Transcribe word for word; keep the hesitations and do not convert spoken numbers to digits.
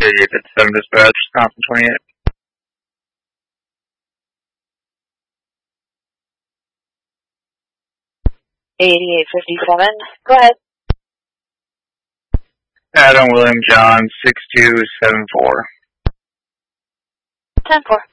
eighty-eight fifty-seven dispatch, Compton twenty-eight. eighty-eight fifty-seven, go ahead. Adam William John, six two seven four. ten four.